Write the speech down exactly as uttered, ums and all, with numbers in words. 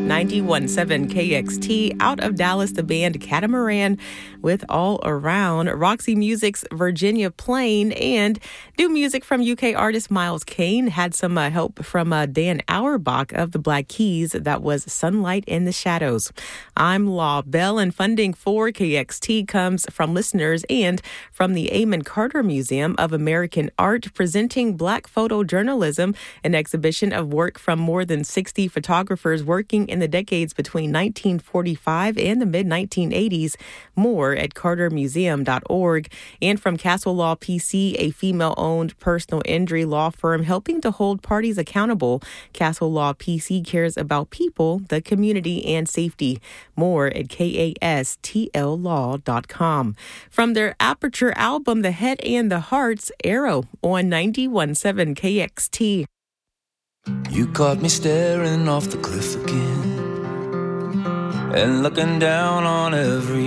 ninety-one point seven K X T. Out of Dallas, the band Catamaran with All Around. Roxy Music's Virginia Plain, and new music from U K artist Miles Kane. Had some uh, help from uh, Dan Auerbach of the Black Keys. That was Sunlight in the Shadows. I'm Law Bell, and funding for K X T comes from listeners and from the Amon Carter Museum of American Art, presenting Black photojournalism, an exhibition of work from more than sixty photographers working in the decades between nineteen forty-five and the mid nineteen eighties. More at carter museum dot org. And from Castle Law P C, a female-owned personal injury law firm helping to hold parties accountable. Castle Law P C cares about people, the community, and safety. More at kastl law dot com. From their Aperture album, The Head and the Hearts, Arrow on ninety-one point seven K X T. You caught me staring off the cliff again and looking down on every